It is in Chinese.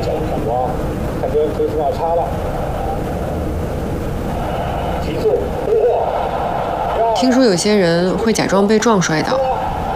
哇，感觉车速要差了。提速， 听说有些人会假装被撞摔倒，